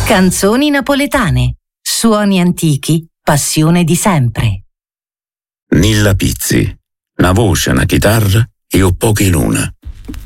Canzoni napoletane, suoni antichi, passione di sempre. Nilla Pizzi, una voce, una chitarra e o poche luna.